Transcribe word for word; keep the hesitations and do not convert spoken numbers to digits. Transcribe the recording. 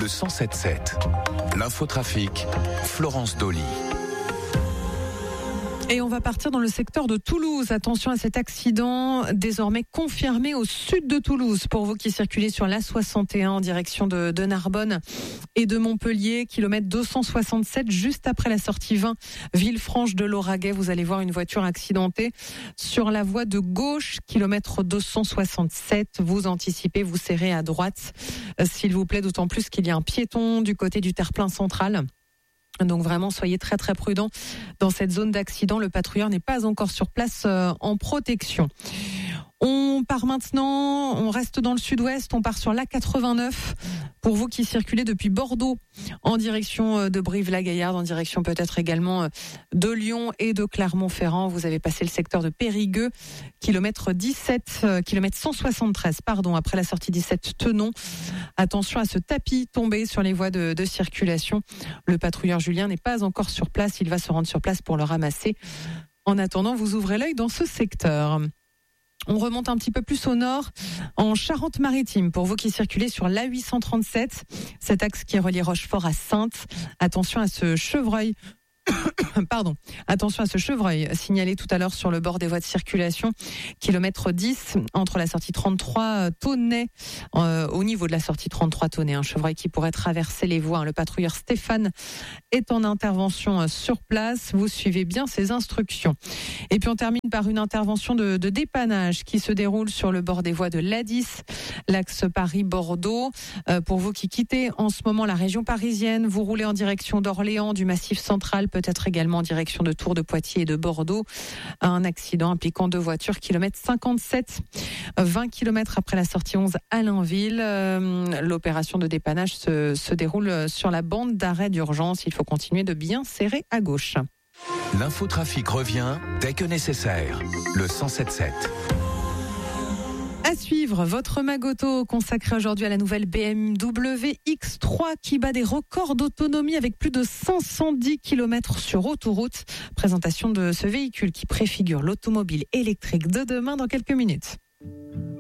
cent sept sept. L'infotrafic, Florence Dolly. Et on va partir dans le secteur de Toulouse. Attention à cet accident désormais confirmé au sud de Toulouse. Pour vous qui circulez sur l'A soixante et un en direction de, de Narbonne et de Montpellier, kilomètre deux cent soixante-sept, juste après la sortie vingt, Villefranche de Lauragais, vous allez voir une voiture accidentée sur la voie de gauche, kilomètre deux cent soixante-sept. Vous anticipez, vous serrez à droite, s'il vous plaît, d'autant plus qu'il y a un piéton du côté du terre-plein central. Donc vraiment, soyez très très prudents dans cette zone d'accident. Le patrouilleur n'est pas encore sur place euh, en protection. On part maintenant, on reste dans le sud-ouest, on part sur l'A quatre-vingt-neuf. Pour vous qui circulez depuis Bordeaux en direction de Brive-la-Gaillarde, en direction peut-être également de Lyon et de Clermont-Ferrand, vous avez passé le secteur de Périgueux, kilomètre dix-sept, kilomètre cent soixante-treize, pardon, après la sortie dix-sept Tenon. Attention à ce tapis tombé sur les voies de, de circulation. Le patrouilleur Julien n'est pas encore sur place, il va se rendre sur place pour le ramasser. En attendant, vous ouvrez l'œil dans ce secteur. On remonte un petit peu plus au nord, en Charente-Maritime, pour vous qui circulez sur l'A huit cent trente-sept, cet axe qui relie Rochefort à Saintes. Attention à ce chevreuil. Pardon. Attention à ce chevreuil signalé tout à l'heure sur le bord des voies de circulation. Kilomètre dix entre la sortie trente-trois Tonnet, euh, au niveau de la sortie trente-trois Tonnet, un chevreuil qui pourrait traverser les voies. Le patrouilleur Stéphane est en intervention sur place. Vous suivez bien ses instructions. Et puis on termine par une intervention de, de dépannage qui se déroule sur le bord des voies de l'A dix, l'axe Paris-Bordeaux. Euh, pour vous qui quittez en ce moment la région parisienne, vous roulez en direction d'Orléans, du Massif central, peut-être également en direction de Tours, de Poitiers et de Bordeaux. Un accident impliquant deux voitures, kilomètre cinquante-sept, vingt kilomètres après la sortie onze Allainville. Euh, l'opération de dépannage se, se déroule sur la bande d'arrêt d'urgence. Il faut continuer de bien serrer à gauche. L'infotrafic revient dès que nécessaire. Le cent sept sept. À suivre, votre Magoto consacré aujourd'hui à la nouvelle B M W X trois qui bat des records d'autonomie avec plus de cinq cent dix kilomètres sur autoroute. Présentation de ce véhicule qui préfigure l'automobile électrique de demain dans quelques minutes.